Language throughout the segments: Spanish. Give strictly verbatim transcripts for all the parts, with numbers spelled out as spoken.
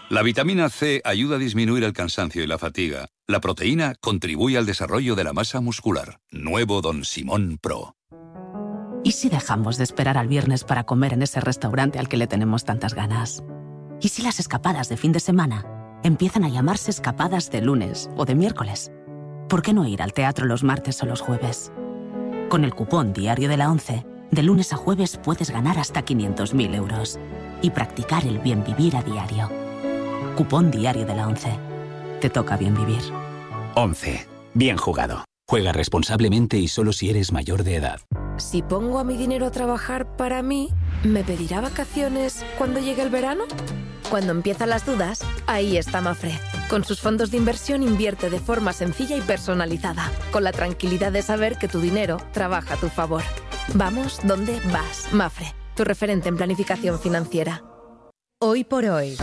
La vitamina C ayuda a disminuir el cansancio y la fatiga. La proteína contribuye al desarrollo de la masa muscular. Nuevo Don Simón Pro. ¿Y si dejamos de esperar al viernes para comer en ese restaurante al que le tenemos tantas ganas? ¿Y si las escapadas de fin de semana empiezan a llamarse escapadas de lunes o de miércoles? ¿Por qué no ir al teatro los martes o los jueves? Con el cupón Diario de la ONCE, de lunes a jueves puedes ganar hasta quinientos mil euros y practicar el bien vivir a diario. Cupón Diario de la ONCE. Te toca bien vivir. ONCE. Bien jugado. Juega responsablemente y solo si eres mayor de edad. Si pongo a mi dinero a trabajar para mí, ¿me pedirá vacaciones cuando llegue el verano? Cuando empiezan las dudas, ahí está Mafre. Con sus fondos de inversión invierte de forma sencilla y personalizada, con la tranquilidad de saber que tu dinero trabaja a tu favor. Vamos donde vas. Mafre, tu referente en planificación financiera. Hoy por hoy,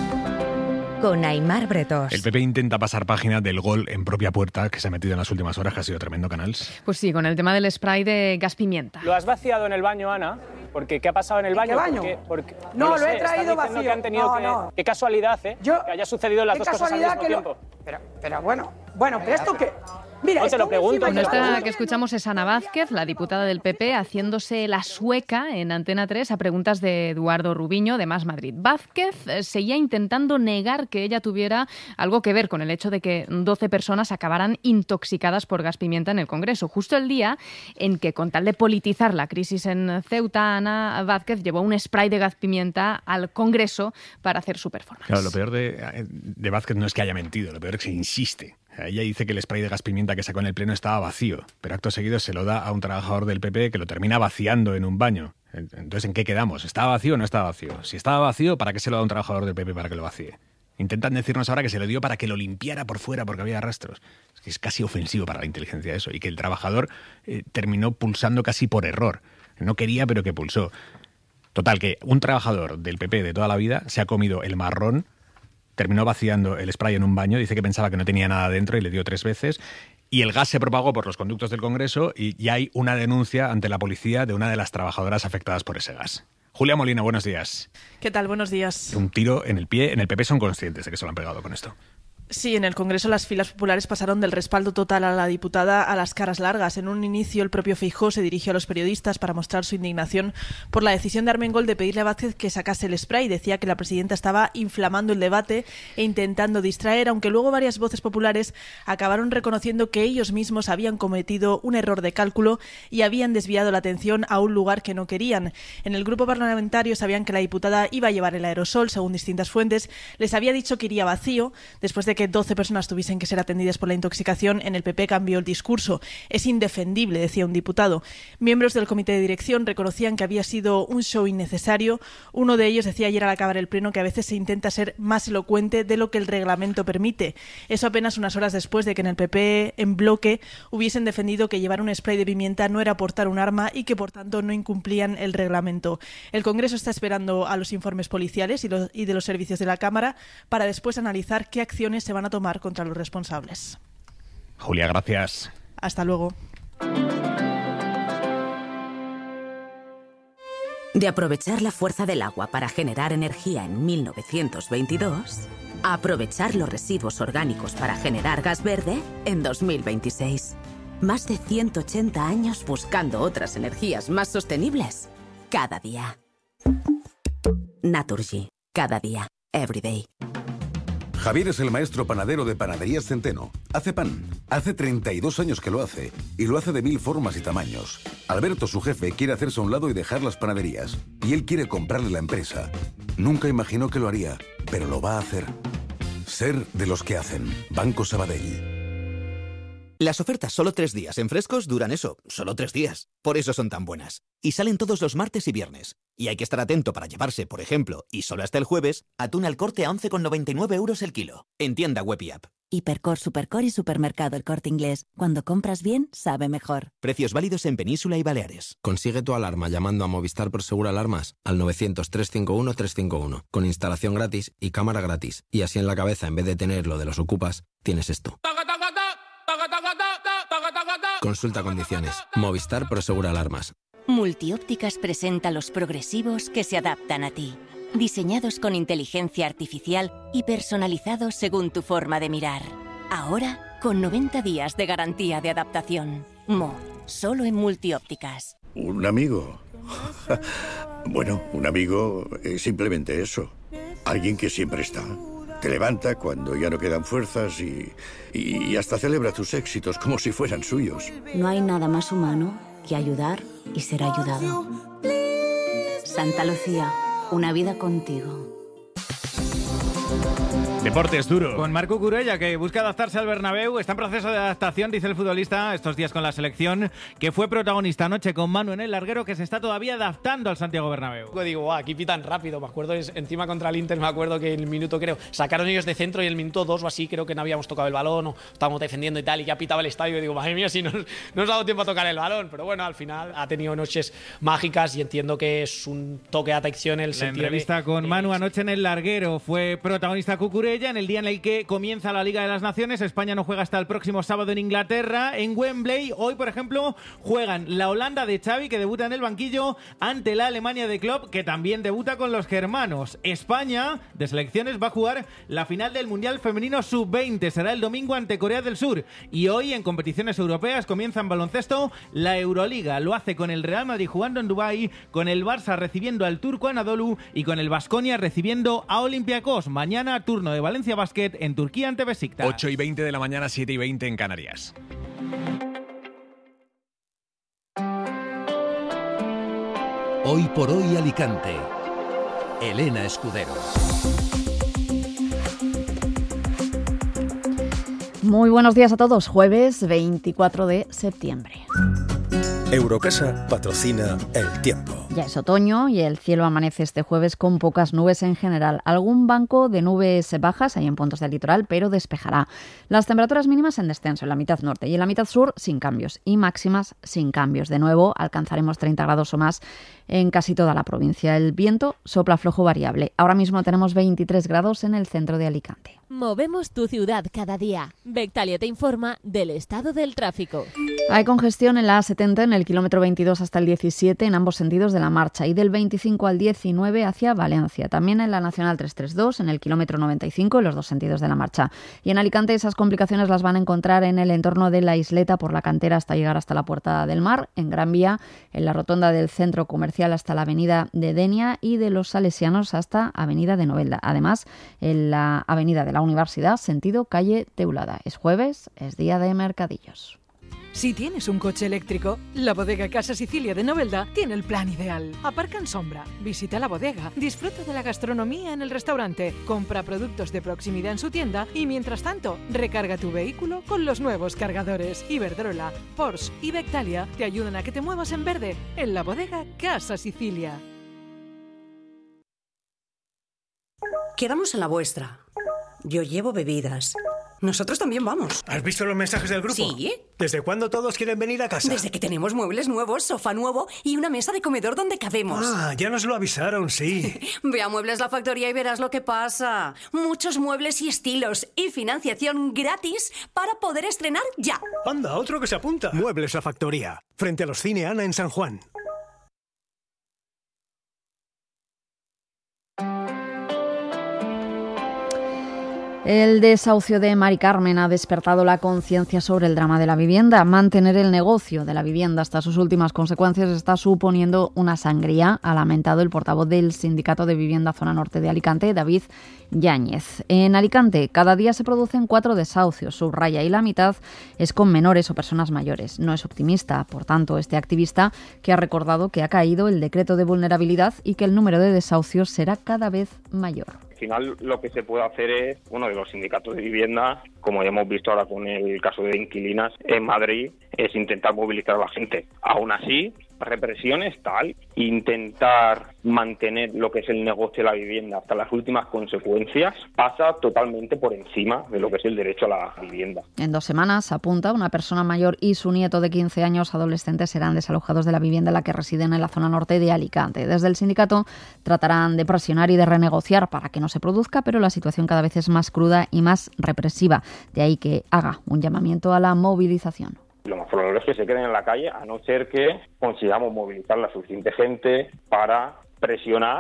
con Aimar Bretos. El P P intenta pasar página del gol en propia puerta que se ha metido en las últimas horas, que ha sido tremendo, Canals. Pues sí, con el tema del spray de gas pimienta. ¿Lo has vaciado en el baño, Ana? Porque ¿qué ha pasado en el baño? ¿En qué baño? Porque, porque, no, no lo, lo he sé, traído vacío. Que han tenido no, que, no. Qué casualidad, ¿eh? Yo, que haya sucedido las dos cosas al mismo que tiempo. Lo, pero, pero bueno, bueno, pero esto que... Mira, no te lo pregunto. Bueno, esta que escuchamos es Ana Vázquez, la diputada del P P, haciéndose la sueca en Antena tres a preguntas de Eduardo Rubiño de Más Madrid. Vázquez seguía intentando negar que ella tuviera algo que ver con el hecho de que doce personas acabaran intoxicadas por gas pimienta en el Congreso. Justo el día en que, con tal de politizar la crisis en Ceuta, Ana Vázquez llevó un spray de gas pimienta al Congreso para hacer su performance. Claro, lo peor de, de Vázquez no es que haya mentido, lo peor es que insiste. Ella dice que el spray de gas pimienta que sacó en el pleno estaba vacío, pero acto seguido se lo da a un trabajador del P P que lo termina vaciando en un baño. Entonces, ¿en qué quedamos? ¿Estaba vacío o no estaba vacío? Si estaba vacío, ¿para qué se lo da a un trabajador del P P para que lo vacíe? Intentan decirnos ahora que se lo dio para que lo limpiara por fuera porque había rastros. Es que es casi ofensivo para la inteligencia eso. Y que el trabajador eh, terminó pulsando casi por error. No quería, pero que pulsó. Total, que un trabajador del P P de toda la vida se ha comido el marrón, terminó vaciando el spray en un baño, dice que pensaba que no tenía nada dentro y le dio tres veces, y el gas se propagó por los conductos del Congreso y ya hay una denuncia ante la policía de una de las trabajadoras afectadas por ese gas. Julia Molina, buenos días. ¿Qué tal? Buenos días. Un tiro en el pie. En el P P son conscientes de que se lo han pegado con esto. Sí, en el Congreso las filas populares pasaron del respaldo total a la diputada a las caras largas. En un inicio el propio Feijóo se dirigió a los periodistas para mostrar su indignación por la decisión de Armengol de pedirle a Vázquez que sacase el spray. Decía que la presidenta estaba inflamando el debate e intentando distraer, aunque luego varias voces populares acabaron reconociendo que ellos mismos habían cometido un error de cálculo y habían desviado la atención a un lugar que no querían. En el grupo parlamentario sabían que la diputada iba a llevar el aerosol, según distintas fuentes. Les había dicho que iría vacío. Después de que doce personas tuviesen que ser atendidas por la intoxicación, en el P P cambió el discurso. Es indefendible, decía un diputado. Miembros del comité de dirección reconocían que había sido un show innecesario. Uno de ellos decía ayer al acabar el pleno que a veces se intenta ser más elocuente de lo que el reglamento permite. Eso apenas unas horas después de que en el P P, en bloque, hubiesen defendido que llevar un spray de pimienta no era portar un arma y que por tanto no incumplían el reglamento. El Congreso está esperando a los informes policiales y, los, y de los servicios de la Cámara para después analizar qué acciones se van a tomar contra los responsables. Julia, gracias. Hasta luego. De aprovechar la fuerza del agua para generar energía en mil novecientos veintidós, a aprovechar los residuos orgánicos para generar gas verde en dos mil veintiséis. Más de ciento ochenta años buscando otras energías más sostenibles cada día. Naturgy. Cada día. Every day. Javier es el maestro panadero de Panaderías Centeno. Hace pan. Hace treinta y dos años que lo hace. Y lo hace de mil formas y tamaños. Alberto, su jefe, quiere hacerse a un lado y dejar las panaderías. Y él quiere comprarle la empresa. Nunca imaginó que lo haría, pero lo va a hacer. Ser de los que hacen. Banco Sabadell. Las ofertas solo tres días en Frescos duran eso, solo tres días. Por eso son tan buenas. Y salen todos los martes y viernes. Y hay que estar atento para llevarse, por ejemplo, y solo hasta el jueves, atún al Corte a once con noventa y nueve euros el kilo. En tienda web y app. Hipercor, Supercor y Supermercado El Corte Inglés. Cuando compras bien, sabe mejor. Precios válidos en Península y Baleares. Consigue tu alarma llamando a Movistar Prosegur Alarmas al novecientos, trescientos cincuenta y uno, trescientos cincuenta y uno. Con instalación gratis y cámara gratis. Y así en la cabeza, en vez de tener lo de los ocupas, tienes esto. Consulta condiciones. Movistar Prosegur Alarmas. Multiópticas presenta los progresivos que se adaptan a ti. diseñados con inteligencia artificial y personalizados según tu forma de mirar. Ahora, con noventa días de garantía de adaptación. Mo, solo en Multiópticas. ¿Un amigo? Bueno, un amigo es simplemente eso. Alguien que siempre está. Te levanta cuando ya no quedan fuerzas y, y hasta celebra tus éxitos como si fueran suyos. No hay nada más humano que ayudar y ser ayudado. Santa Lucía, una vida contigo. Deportes duro. Con Marc Cucurella, que busca adaptarse al Bernabéu. Está en proceso de adaptación, dice el futbolista, estos días con la selección, que fue protagonista anoche con Manu en el larguero, que se está todavía adaptando al Santiago Bernabéu. Digo, wow, aquí pitan rápido. Me acuerdo, es, encima contra el Inter, me acuerdo que en el minuto, creo, sacaron ellos de centro y el minuto dos o así, creo que no habíamos tocado el balón o estábamos defendiendo y tal, y ya pitaba el estadio. Y digo, madre mía, si no, no nos ha dado tiempo a tocar el balón. Pero bueno, al final ha tenido noches mágicas y entiendo que es un toque de atención el La sentido entrevista de, con de... Manu anoche en el larguero. Fue protagonista Cucurella en el día en el que comienza la Liga de las Naciones. España no juega hasta el próximo sábado en Inglaterra, en Wembley. Hoy, por ejemplo, juegan la Holanda de Xavi, que debuta en el banquillo, ante la Alemania de Klopp, que también debuta con los germanos. España, de selecciones, va a jugar la final del Mundial Femenino sub veinte. Será el domingo ante Corea del Sur. Y hoy, en competiciones europeas, comienza en baloncesto la Euroliga. Lo hace con el Real Madrid jugando en Dubái, con el Barça recibiendo al Turco Anadolu y con el Baskonia recibiendo a Olympiacos. Mañana, turno de Valencia Basket en Turquía ante Besiktas. ocho y veinte de la mañana, siete y veinte en Canarias. Hoy por hoy Alicante. Elena Escudero. Muy buenos días a todos. Jueves veinticuatro de septiembre. Eurocasa patrocina el tiempo. Ya es otoño y el cielo amanece este jueves con pocas nubes en general. Algún banco de nubes bajas hay en puntos del litoral, pero despejará. Las temperaturas mínimas en descenso en la mitad norte y en la mitad sur sin cambios y máximas sin cambios. De nuevo alcanzaremos treinta grados o más en casi toda la provincia. El viento sopla flojo variable. Ahora mismo tenemos veintitrés grados en el centro de Alicante. Movemos tu ciudad cada día. Bectalia te informa del estado del tráfico. Hay congestión en la A setenta en el kilómetro veintidós hasta el diecisiete en ambos sentidos de la marcha y del veinticinco al diecinueve hacia Valencia. También en la Nacional trescientos treinta y dos en el kilómetro noventa y cinco en los dos sentidos de la marcha. Y en Alicante esas complicaciones las van a encontrar en el entorno de la Isleta por la cantera hasta llegar hasta la Puerta del Mar, en Gran Vía, en la rotonda del centro comercial hasta la avenida de Denia y de los Salesianos hasta avenida de Novelda. Además, en la avenida de la Universidad, sentido calle Teulada. Es jueves, es día de mercadillos. Si tienes un coche eléctrico, la bodega Casa Sicilia de Novelda tiene el plan ideal. Aparca en sombra, visita la bodega, disfruta de la gastronomía en el restaurante, compra productos de proximidad en su tienda y, mientras tanto, recarga tu vehículo con los nuevos cargadores. Iberdrola, Porsche y Bectalia te ayudan a que te muevas en verde en la bodega Casa Sicilia. Quedamos en la vuestra. Yo llevo bebidas. Nosotros también vamos. ¿Has visto los mensajes del grupo? Sí. ¿Desde cuándo todos quieren venir a casa? Desde que tenemos muebles nuevos, sofá nuevo y una mesa de comedor donde cabemos. Ah, ya nos lo avisaron, sí. Ve a Muebles La Factoría y verás lo que pasa. Muchos muebles y estilos y financiación gratis para poder estrenar ya. Anda, otro que se apunta. Muebles La Factoría, frente a los Cine Ana en San Juan. El desahucio de Mari Carmen ha despertado la conciencia sobre el drama de la vivienda. Mantener el negocio de la vivienda hasta sus últimas consecuencias está suponiendo una sangría, ha lamentado el portavoz del Sindicato de Vivienda Zona Norte de Alicante, David Yáñez. En Alicante, cada día se producen cuatro desahucios, subraya, y la mitad es con menores o personas mayores. No es optimista, por tanto, este activista, que ha recordado que ha caído el decreto de vulnerabilidad y que el número de desahucios será cada vez mayor. Al final lo que se puede hacer es, uno de los sindicatos de vivienda, como ya hemos visto ahora con el caso de inquilinas en Madrid, es intentar movilizar a la gente. Aún así, represión es tal, intentar mantener lo que es el negocio de la vivienda hasta las últimas consecuencias pasa totalmente por encima de lo que es el derecho a la vivienda. En dos semanas, apunta, una persona mayor y su nieto de quince años adolescentes serán desalojados de la vivienda en la que residen en la zona norte de Alicante. Desde el sindicato tratarán de presionar y de renegociar para que no se produzca, pero la situación cada vez es más cruda y más represiva. De ahí que haga un llamamiento a la movilización. Lo más probable es que se queden en la calle, a no ser que consigamos movilizar la suficiente gente para presionar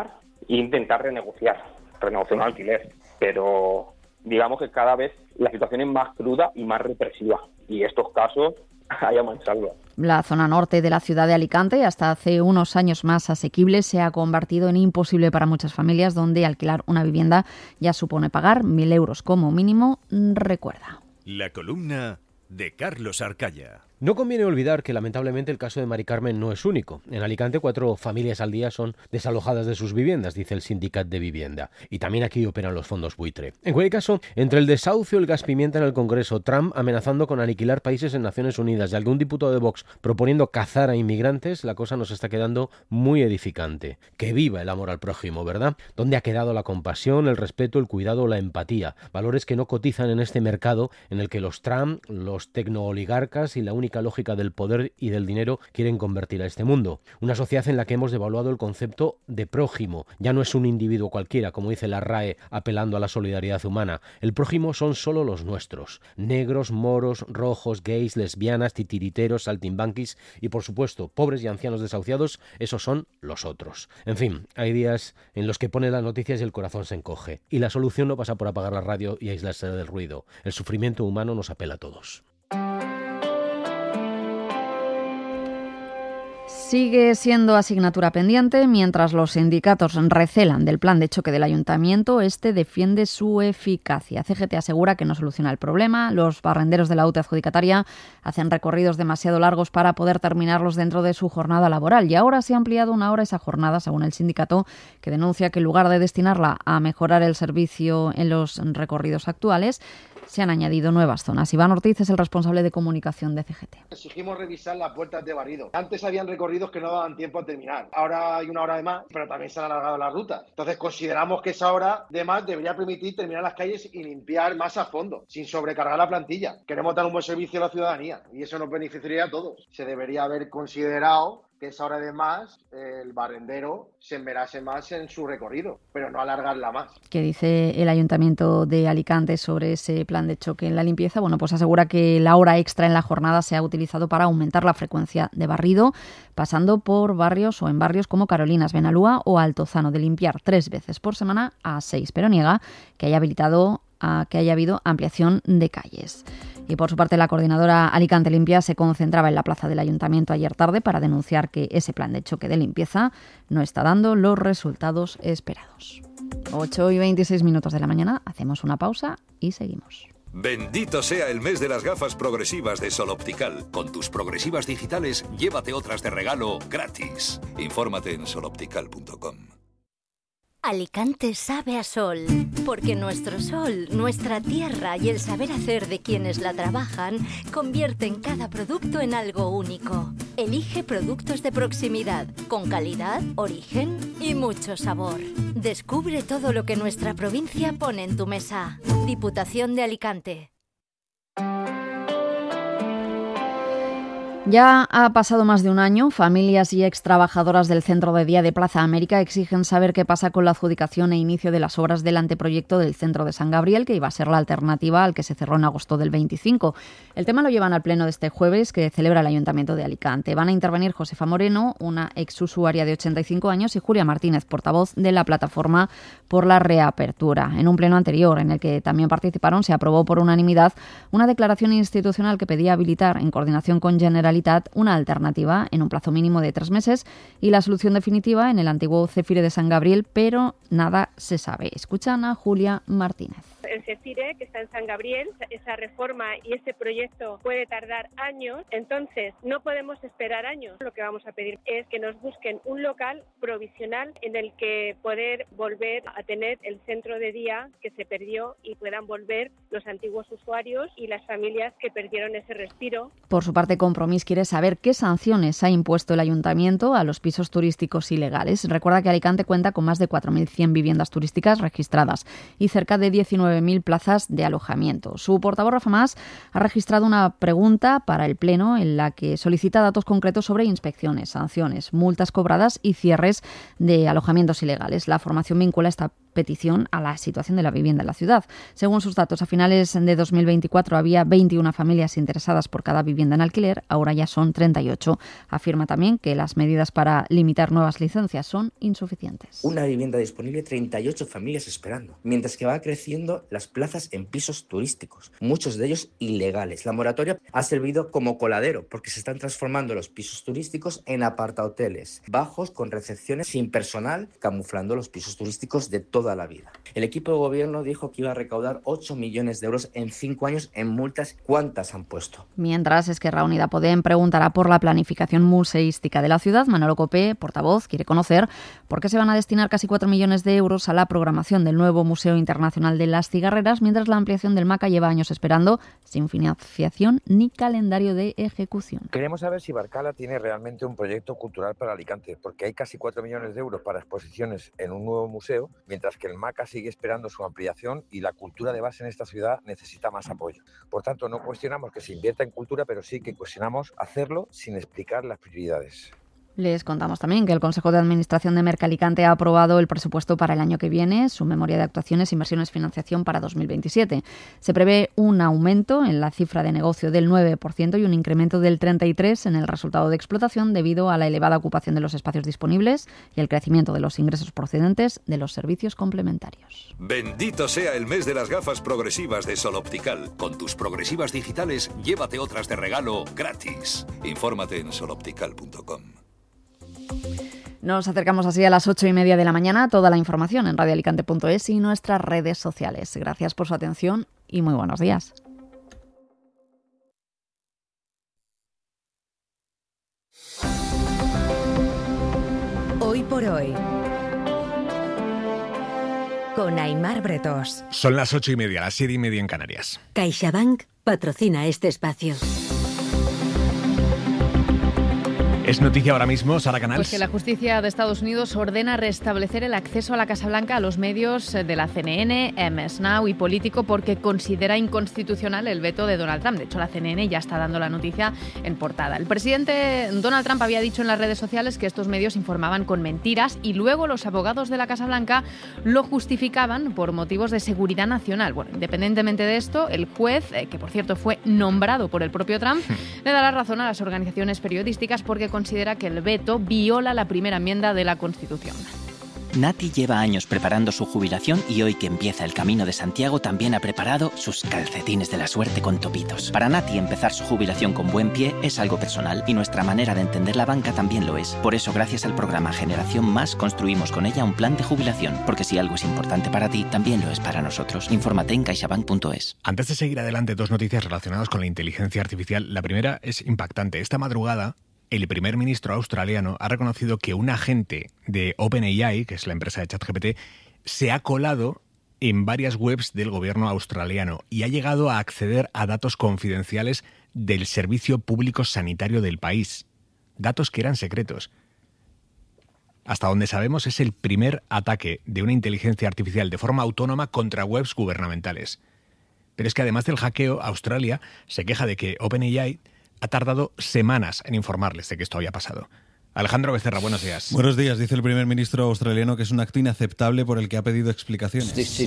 e intentar renegociar, renegociar un alquiler. Pero digamos que cada vez la situación es más cruda y más represiva. Y estos casos hay a mansalva. La zona norte de la ciudad de Alicante, hasta hace unos años más asequible, se ha convertido en imposible para muchas familias, donde alquilar una vivienda ya supone pagar mil euros como mínimo. Recuerda. La columna de Carlos Arcaya. No conviene olvidar que lamentablemente el caso de Mari Carmen no es único. En Alicante, cuatro familias al día son desalojadas de sus viviendas, dice el Sindicat de Vivienda. Y también aquí operan los fondos buitre. En cualquier caso, entre el desahucio y el gas pimienta en el Congreso, Trump amenazando con aniquilar países en Naciones Unidas y algún diputado de Vox proponiendo cazar a inmigrantes, la cosa nos está quedando muy edificante. Que viva el amor al prójimo, ¿verdad? ¿Dónde ha quedado la compasión, el respeto, el cuidado o la empatía? Valores que no cotizan en este mercado en el que los Trump, los tecnooligarcas y la única lógica del poder y del dinero quieren convertir a este mundo. Una sociedad en la que hemos devaluado el concepto de prójimo. Ya no es un individuo cualquiera, como dice la R A E, apelando a la solidaridad humana. El prójimo son solo los nuestros. Negros, moros, rojos, gays, lesbianas, titiriteros, saltimbanquis y, por supuesto, pobres y ancianos desahuciados, esos son los otros. En fin, hay días en los que pone las noticias y el corazón se encoge. Y la solución no pasa por apagar la radio y aislarse del ruido. El sufrimiento humano nos apela a todos. Sigue siendo asignatura pendiente. Mientras los sindicatos recelan del plan de choque del ayuntamiento, este defiende su eficacia. C G T asegura que no soluciona el problema. Los barrenderos de la U T E adjudicataria hacen recorridos demasiado largos para poder terminarlos dentro de su jornada laboral. Y ahora se ha ampliado una hora esa jornada, según el sindicato, que denuncia que en lugar de destinarla a mejorar el servicio en los recorridos actuales, se han añadido nuevas zonas. Iván Ortiz es el responsable de comunicación de C G T. Exigimos revisar las puertas de barrido. Antes habían recorridos que no daban tiempo a terminar. Ahora hay una hora de más, pero también se han alargado las rutas. Entonces consideramos que esa hora de más debería permitir terminar las calles y limpiar más a fondo, sin sobrecargar la plantilla. Queremos dar un buen servicio a la ciudadanía y eso nos beneficiaría a todos. Se debería haber considerado que esa hora de más el barrendero se enmerase más en su recorrido, pero no alargarla más. ¿Qué dice el Ayuntamiento de Alicante sobre ese plan de choque en la limpieza? Bueno, pues asegura que la hora extra en la jornada se ha utilizado para aumentar la frecuencia de barrido, pasando por barrios o en barrios como Carolinas, Benalúa o Altozano, de limpiar tres veces por semana a seis, pero niega que haya habilitado a que haya habido ampliación de calles. Y por su parte, la coordinadora Alicante Limpia se concentraba en la plaza del Ayuntamiento ayer tarde para denunciar que ese plan de choque de limpieza no está dando los resultados esperados. ocho y veintiséis minutos de la mañana, hacemos una pausa y seguimos. Bendito sea el mes de las gafas progresivas de Sol Optical. Con tus progresivas digitales, llévate otras de regalo gratis. Infórmate en sol optical punto com. Alicante sabe a sol, porque nuestro sol, nuestra tierra y el saber hacer de quienes la trabajan convierten cada producto en algo único. Elige productos de proximidad, con calidad, origen y mucho sabor. Descubre todo lo que nuestra provincia pone en tu mesa. Diputación de Alicante. Ya ha pasado más de un año. Familias y ex trabajadoras del Centro de Día de Plaza América exigen saber qué pasa con la adjudicación e inicio de las obras del anteproyecto del Centro de San Gabriel, que iba a ser la alternativa al que se cerró en agosto del veinticinco. El tema lo llevan al pleno de este jueves, que celebra el Ayuntamiento de Alicante. Van a intervenir Josefa Moreno, una ex usuaria de ochenta y cinco años, y Julia Martínez, portavoz de la Plataforma por la Reapertura. En un pleno anterior, en el que también participaron, se aprobó por unanimidad una declaración institucional que pedía habilitar, en coordinación con Generalitat, una alternativa en un plazo mínimo de tres meses y la solución definitiva en el antiguo Cefire de San Gabriel, pero nada se sabe. Escuchan a Julia Martínez. El Cefire, que está en San Gabriel, esa reforma y ese proyecto puede tardar años, entonces no podemos esperar años. Lo que vamos a pedir es que nos busquen un local provisional en el que poder volver a tener el centro de día que se perdió y puedan volver los antiguos usuarios y las familias que perdieron ese respiro. Por su parte, Compromís quiere saber qué sanciones ha impuesto el Ayuntamiento a los pisos turísticos ilegales. Recuerda que Alicante cuenta con más de cuatro mil cien viviendas turísticas registradas y cerca de diecinueve mil plazas de alojamiento. Su portavoz, Rafa Mas, ha registrado una pregunta para el Pleno en la que solicita datos concretos sobre inspecciones, sanciones, multas cobradas y cierres de alojamientos ilegales. La formación vincula esta petición a la situación de la vivienda en la ciudad. Según sus datos, a finales de dos mil veinticuatro había veintiuna familias interesadas por cada vivienda en alquiler, ahora ya son treinta y ocho. Afirma también que las medidas para limitar nuevas licencias son insuficientes. Una vivienda disponible, treinta y ocho familias esperando, mientras que va creciendo las plazas en pisos turísticos, muchos de ellos ilegales. La moratoria ha servido como coladero porque se están transformando los pisos turísticos en apartahoteles bajos con recepciones sin personal, camuflando los pisos turísticos de toda la vida. El equipo de gobierno dijo que iba a recaudar ocho millones de euros en cinco años en multas. ¿Cuántas han puesto? Mientras, Esquerra Unida Podem preguntará por la planificación museística de la ciudad. Manolo Copé, portavoz, quiere conocer por qué se van a destinar casi cuatro millones de euros a la programación del nuevo Museo Internacional de las Cigarreras, mientras la ampliación del MACA lleva años esperando, sin financiación ni calendario de ejecución. Queremos saber si Barcala tiene realmente un proyecto cultural para Alicante, porque hay casi cuatro millones de euros para exposiciones en un nuevo museo, mientras que el MACA sigue esperando su ampliación y la cultura de base en esta ciudad necesita más apoyo. Por tanto, no cuestionamos que se invierta en cultura, pero sí que cuestionamos hacerlo sin explicar las prioridades. Les contamos también que el Consejo de Administración de Mercalicante ha aprobado el presupuesto para el año que viene, su memoria de actuaciones, inversiones, financiación para dos mil veintisiete. Se prevé un aumento en la cifra de negocio del nueve por ciento y un incremento del treinta y tres por ciento en el resultado de explotación debido a la elevada ocupación de los espacios disponibles y el crecimiento de los ingresos procedentes de los servicios complementarios. Bendito sea el mes de las gafas progresivas de Sol Optical. Con tus progresivas digitales, llévate otras de regalo gratis. Infórmate en sol optical punto com. Nos acercamos así a las ocho y media de la mañana. Toda la información en radio alicante punto es y nuestras redes sociales. Gracias por su atención y muy buenos días. Hoy por hoy, con Aimar Bretos. Son las ocho y media, las siete y media en Canarias. CaixaBank patrocina este espacio. Es noticia ahora mismo, Sara Canals. Pues que la justicia de Estados Unidos ordena restablecer el acceso a la Casa Blanca a los medios de la C N N, M S Now y Político porque considera inconstitucional el veto de Donald Trump. De hecho, la C N N ya está dando la noticia en portada. El presidente Donald Trump había dicho en las redes sociales que estos medios informaban con mentiras y luego los abogados de la Casa Blanca lo justificaban por motivos de seguridad nacional. Bueno, independientemente de esto, el juez, que por cierto fue nombrado por el propio Trump, le dará razón a las organizaciones periodísticas porque considera que el veto viola la primera enmienda de la Constitución. Nati lleva años preparando su jubilación y hoy que empieza el Camino de Santiago también ha preparado sus calcetines de la suerte con topitos. Para Nati empezar su jubilación con buen pie es algo personal y nuestra manera de entender la banca también lo es. Por eso gracias al programa Generación Más construimos con ella un plan de jubilación, porque si algo es importante para ti, también lo es para nosotros. Infórmate en caixabank punto es. Antes de seguir adelante, dos noticias relacionadas con la inteligencia artificial. La primera es impactante. Esta madrugada el primer ministro australiano ha reconocido que un agente de OpenAI, que es la empresa de ChatGPT, se ha colado en varias webs del gobierno australiano y ha llegado a acceder a datos confidenciales del Servicio Público Sanitario del país. Datos que eran secretos. Hasta donde sabemos es el primer ataque de una inteligencia artificial de forma autónoma contra webs gubernamentales. Pero es que además del hackeo, Australia se queja de que OpenAI ha tardado semanas en informarles de que esto había pasado. Alejandro Becerra, buenos días. Buenos días. Dice el primer ministro australiano que es un acto inaceptable por el que ha pedido explicaciones. Este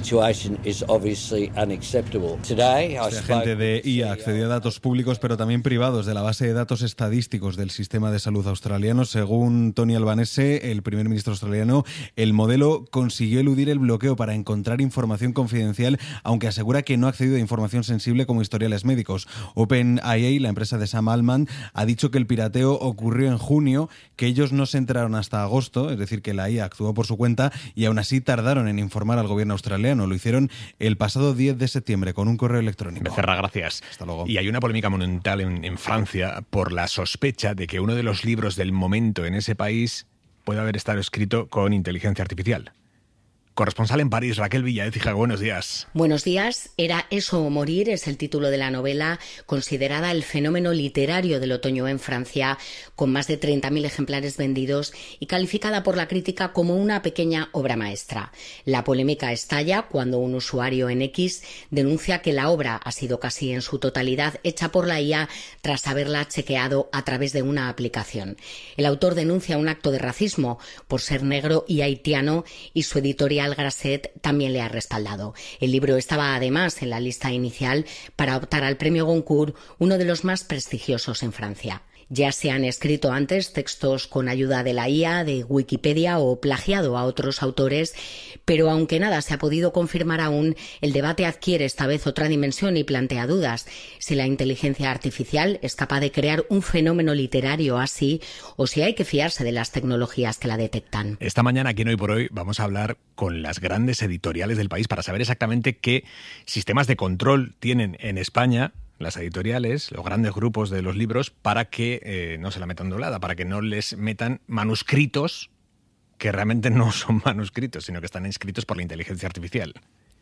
agente de I A accedió a datos públicos pero también privados de la base de datos estadísticos del sistema de salud australiano. Según Tony Albanese, el primer ministro australiano, el modelo consiguió eludir el bloqueo para encontrar información confidencial, aunque asegura que no ha accedido a información sensible como historiales médicos. OpenAI, la empresa de Sam Altman, ha dicho que el pirateo ocurrió en junio, que ellos no se enteraron hasta agosto, es decir, que la I A actuó por su cuenta y aún así tardaron en informar al gobierno australiano. Lo hicieron el pasado diez de septiembre con un correo electrónico. Becerra, gracias. Hasta luego. Y hay una polémica monumental en, en Francia por la sospecha de que uno de los libros del momento en ese país puede haber estado escrito con inteligencia artificial. Corresponsal en París, Raquel Villaécija, buenos días. Buenos días. Era eso o morir es el título de la novela, considerada el fenómeno literario del otoño en Francia, con más de treinta mil ejemplares vendidos y calificada por la crítica como una pequeña obra maestra. La polémica estalla cuando un usuario en X denuncia que la obra ha sido casi en su totalidad hecha por la I A tras haberla chequeado a través de una aplicación. El autor denuncia un acto de racismo por ser negro y haitiano y su editorial editorial Grasset también le ha respaldado. El libro estaba además en la lista inicial para optar al premio Goncourt, uno de los más prestigiosos en Francia. Ya se han escrito antes textos con ayuda de la I A, de Wikipedia o plagiado a otros autores, pero aunque nada se ha podido confirmar aún, el debate adquiere esta vez otra dimensión y plantea dudas. Si la inteligencia artificial es capaz de crear un fenómeno literario así, o si hay que fiarse de las tecnologías que la detectan. Esta mañana, aquí en Hoy por Hoy, vamos a hablar con las grandes editoriales del país para saber exactamente qué sistemas de control tienen en España las editoriales, los grandes grupos de los libros, para que eh, no se la metan doblada, para que no les metan manuscritos que realmente no son manuscritos, sino que están escritos por la inteligencia artificial.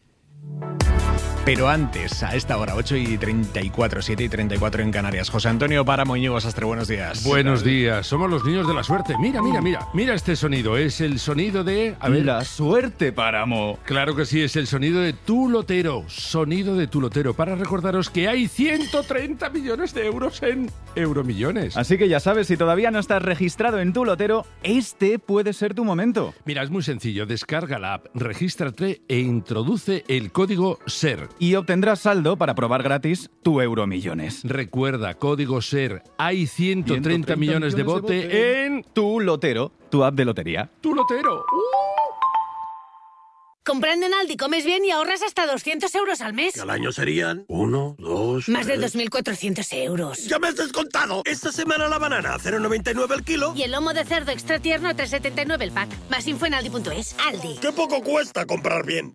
Pero antes, a esta hora, ocho y treinta y cuatro, siete y treinta y cuatro en Canarias. José Antonio Páramo Íñigo Sastre, buenos días. Buenos días, somos los niños de la suerte. Mira, mira, mira, mira este sonido. Es el sonido de... A ver. La suerte, Páramo. Claro que sí, es el sonido de Tu Lotero. Sonido de Tu Lotero, para recordaros que hay ciento treinta millones de euros en Euromillones. Así que ya sabes, si todavía no estás registrado en Tu Lotero, este puede ser tu momento. Mira, es muy sencillo. Descarga la app, regístrate e introduce el código SER. Y obtendrás saldo para probar gratis tu Euromillones. Recuerda, código SER. Hay ciento treinta millones de bote, de bote en... Tu Lotero, tu app de lotería. Tu Lotero. Uh. Comprando en Aldi comes bien y ahorras hasta doscientos euros al mes. Que al año serían uno, dos... Más tres... de dos mil cuatrocientos euros. ¡Ya me has descontado! Esta semana la banana a cero coma noventa y nueve el kilo. Y el lomo de cerdo extra tierno a tres coma setenta y nueve el pack. Más info en aldi punto es. Aldi. ¡Qué poco cuesta comprar bien!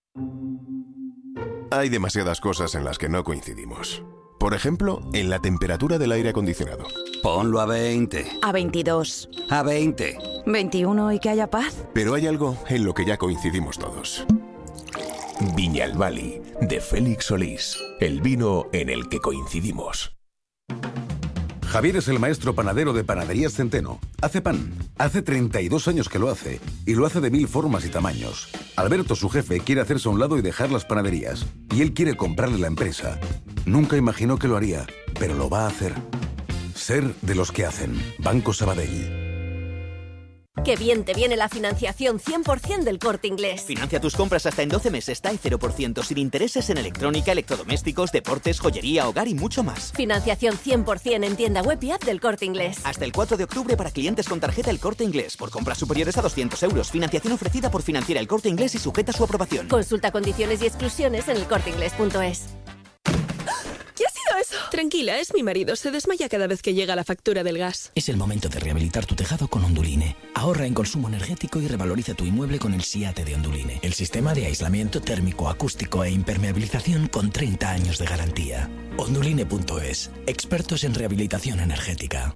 Hay demasiadas cosas en las que no coincidimos. Por ejemplo, en la temperatura del aire acondicionado. Ponlo a veinte. A veintidós. A veinte. veintiuno y que haya paz. Pero hay algo en lo que ya coincidimos todos. Viñalbali, de Félix Solís. El vino en el que coincidimos. Javier es el maestro panadero de Panaderías Centeno. Hace pan. Hace treinta y dos años que lo hace. Y lo hace de mil formas y tamaños. Alberto, su jefe, quiere hacerse a un lado y dejar las panaderías. Y él quiere comprarle la empresa. Nunca imaginó que lo haría, pero lo va a hacer. Ser de los que hacen. Banco Sabadell. Qué bien te viene la financiación cien por ciento del Corte Inglés. Financia tus compras hasta en doce meses, TAE cero por ciento, sin intereses en electrónica, electrodomésticos, deportes, joyería, hogar y mucho más. Financiación cien por ciento en tienda web y app del Corte Inglés. Hasta el cuatro de octubre para clientes con tarjeta El Corte Inglés. Por compras superiores a doscientos euros. Financiación ofrecida por Financiera El Corte Inglés y sujeta a su aprobación. Consulta condiciones y exclusiones en el corte inglés punto es. ¿Qué ha sido eso? Tranquila, es mi marido. Se desmaya cada vez que llega la factura del gas. Es el momento de rehabilitar tu tejado con Onduline. Ahorra en consumo energético y revaloriza tu inmueble con el SIATE de Onduline. El sistema de aislamiento térmico, acústico e impermeabilización con treinta años de garantía. Onduline punto es. Expertos en rehabilitación energética.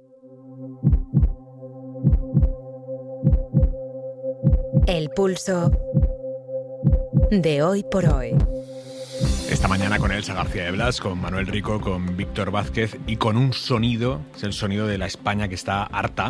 El pulso de Hoy por Hoy. Esta mañana con Elsa García de Blas, con Manuel Rico, con Víctor Vázquez y con un sonido, es el sonido de la España que está harta.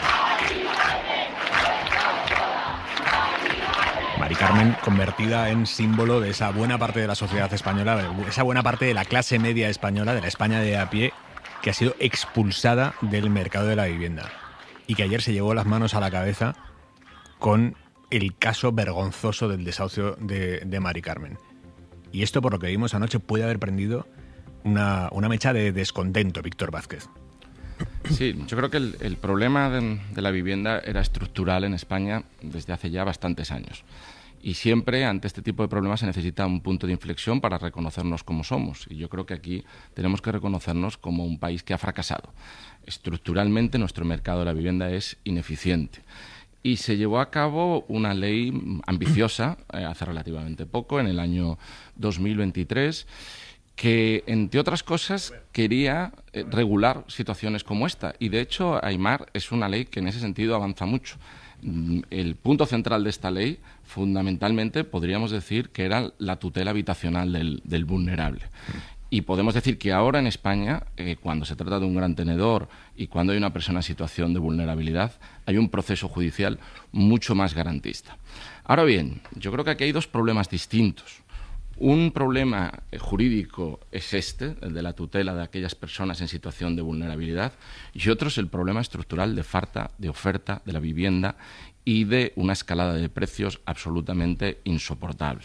Mari Carmen convertida en símbolo de esa buena parte de la sociedad española, esa buena parte de la clase media española, de la España de a pie, que ha sido expulsada del mercado de la vivienda y que ayer se llevó las manos a la cabeza con el caso vergonzoso del desahucio de, de Mari Carmen. Y esto, por lo que vimos anoche, puede haber prendido una, una mecha de descontento, Víctor Vázquez. Sí, yo creo que el, el problema de, de la vivienda era estructural en España desde hace ya bastantes años. Y siempre, ante este tipo de problemas, se necesita un punto de inflexión para reconocernos como somos. Y yo creo que aquí tenemos que reconocernos como un país que ha fracasado. Estructuralmente, nuestro mercado de la vivienda es ineficiente. Y se llevó a cabo una ley ambiciosa, eh, hace relativamente poco, en el año dos mil veintitrés, que, entre otras cosas, quería eh, regular situaciones como esta. Y, de hecho, Aimar es una ley que en ese sentido avanza mucho. El punto central de esta ley, fundamentalmente, podríamos decir que era la tutela habitacional del, del vulnerable. Y podemos decir que ahora en España, eh, cuando se trata de un gran tenedor y cuando hay una persona en situación de vulnerabilidad, hay un proceso judicial mucho más garantista. Ahora bien, yo creo que aquí hay dos problemas distintos. Un problema jurídico es este, el de la tutela de aquellas personas en situación de vulnerabilidad, y otro es el problema estructural de falta de oferta de la vivienda y de una escalada de precios absolutamente insoportable.